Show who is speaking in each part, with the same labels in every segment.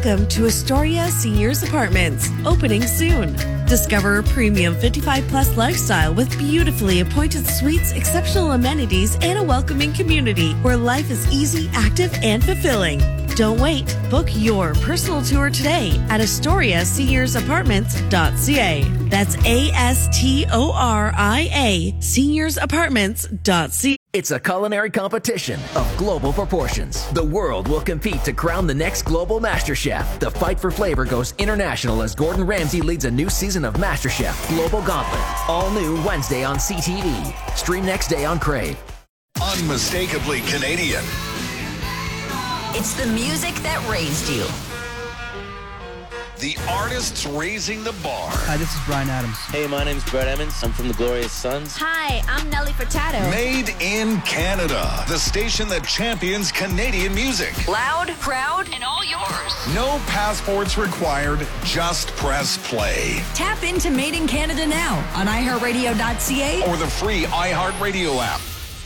Speaker 1: Welcome to Astoria Seniors Apartments, opening soon. Discover a premium 55-plus lifestyle with beautifully appointed suites, exceptional amenities, and a welcoming community where life is easy, active, and fulfilling. Don't wait. Book your personal tour today at AstoriaSeniorsApartments.ca. That's ASTORIA SeniorsApartments.ca.
Speaker 2: It's a culinary competition of global proportions. The world will compete to crown the next global MasterChef. The fight for flavor goes international as Gordon Ramsay leads a new season of MasterChef Global Gauntlet. All new Wednesday on CTV. Stream next day on Crave.
Speaker 3: Unmistakably Canadian.
Speaker 4: It's the music that raised you.
Speaker 3: The artists raising the bar.
Speaker 5: Hi, this is Bryan Adams.
Speaker 6: Hey, my name's Brett Emmons. I'm from the Glorious Sons.
Speaker 7: Hi, I'm Nelly Furtado.
Speaker 3: Made in Canada. The station that champions Canadian music.
Speaker 4: Loud, proud, and all yours.
Speaker 3: No passports required. Just press play.
Speaker 4: Tap into Made in Canada now on iHeartRadio.ca
Speaker 3: Or the free iHeartRadio app.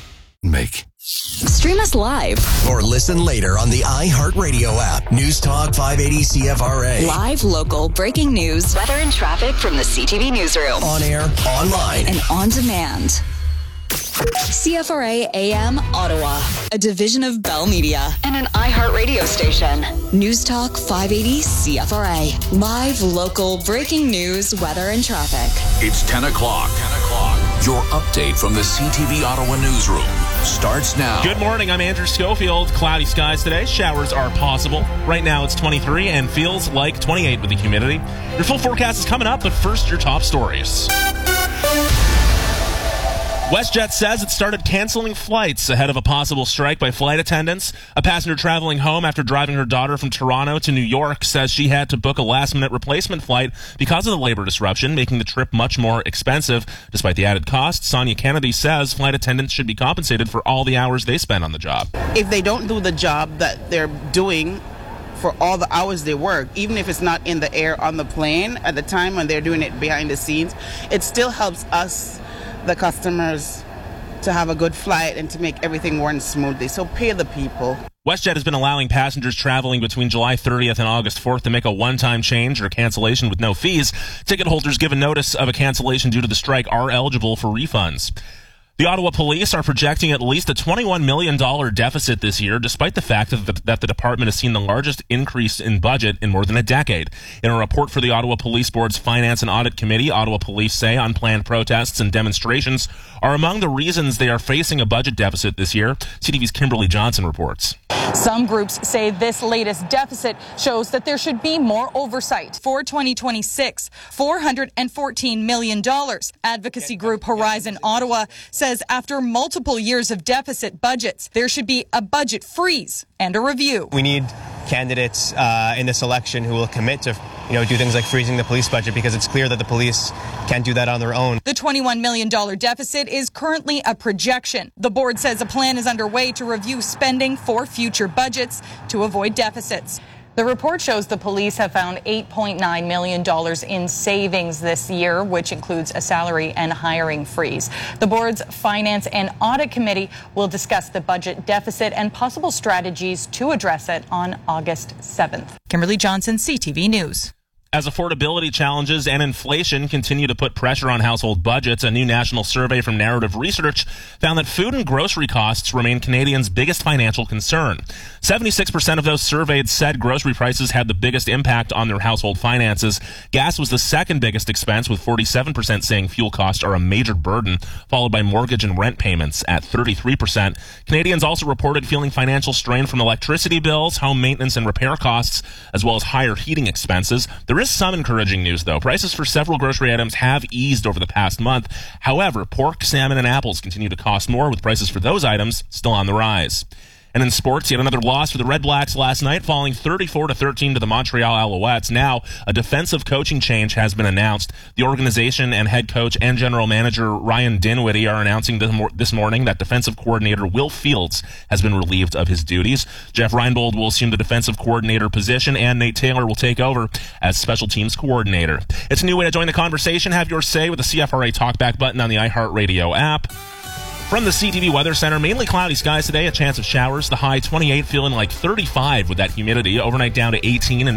Speaker 4: Stream us live.
Speaker 8: Or listen later on the iHeartRadio app. News Talk 580 CFRA.
Speaker 4: Live, local, breaking news, weather and traffic from the CTV newsroom.
Speaker 8: On air, online,
Speaker 4: and on demand. CFRA AM Ottawa, a division of Bell Media and an iHeartRadio station. News Talk 580 CFRA. Live, local, breaking news, weather and traffic.
Speaker 9: It's 10 o'clock. Your update from the CTV Ottawa newsroom starts now.
Speaker 10: Good morning. I'm Andrew Schofield. Cloudy skies today. Showers are possible. Right now it's 23 and feels like 28 with the humidity. Your full forecast is coming up, but first your top stories. WestJet says it started canceling flights ahead of a possible strike by flight attendants. A passenger traveling home after driving her daughter from Toronto to New York says she had to book a last-minute replacement flight because of the labor disruption, making the trip much more expensive. Despite the added cost, Sonia Kennedy says flight attendants should be compensated for all the hours they spend on the job.
Speaker 11: If they don't do the job that they're doing for all the hours they work, even if it's not in the air on the plane at the time when they're doing it behind the scenes, it still helps us, the customers, to have a good flight and to make everything run smoothly. So pay the people.
Speaker 10: WestJet has been allowing passengers traveling between July 30th and August 4th to make a one-time change or cancellation with no fees. Ticket holders given notice of a cancellation due to the strike are eligible for refunds. The Ottawa Police are projecting at least a $21 million deficit this year, despite the fact that the department has seen the largest increase in budget in more than a decade. In a report for the Ottawa Police Board's Finance and Audit Committee, Ottawa Police say unplanned protests and demonstrations are among the reasons they are facing a budget deficit this year. CTV's Kimberly Johnson reports.
Speaker 12: Some groups say this latest deficit shows that there should be more oversight. For 2026, $414 million. Advocacy group Horizon Ottawa says after multiple years of deficit budgets, there should be a budget freeze and a review.
Speaker 13: We need candidates in this election who will commit to do things like freezing the police budget, because it's clear that the police can't do that on their own. The
Speaker 12: $21 million deficit is currently a projection. The board says a plan is underway to review spending for future budgets to avoid deficits. The report shows the police have found $8.9 million in savings this year, which includes a salary and hiring freeze. The board's Finance and Audit Committee will discuss the budget deficit and possible strategies to address it on August 7th. Kimberly Johnson, CTV News.
Speaker 10: As affordability challenges and inflation continue to put pressure on household budgets, a new national survey from Narrative Research found that food and grocery costs remain Canadians' biggest financial concern. 76% of those surveyed said grocery prices had the biggest impact on their household finances. Gas was the second biggest expense, with 47% saying fuel costs are a major burden, followed by mortgage and rent payments at 33%. Canadians also reported feeling financial strain from electricity bills, home maintenance and repair costs, as well as higher heating expenses. There is some encouraging news, though. Prices for several grocery items have eased over the past month. However, pork, salmon, and apples continue to cost more, with prices for those items still on the rise. And in sports, yet another loss for the Red Blacks last night, falling 34-13 to the Montreal Alouettes. Now, a defensive coaching change has been announced. The organization and head coach and general manager Ryan Dinwiddie are announcing this morning that defensive coordinator Will Fields has been relieved of his duties. Jeff Reinbold will assume the defensive coordinator position, and Nate Taylor will take over as special teams coordinator. It's a new way to join the conversation. Have your say with the CFRA Talkback button on the iHeartRadio app. From the CTV Weather Center, mainly cloudy skies today, a chance of showers. The high 28, feeling like 35 with that humidity. Overnight down to 18 and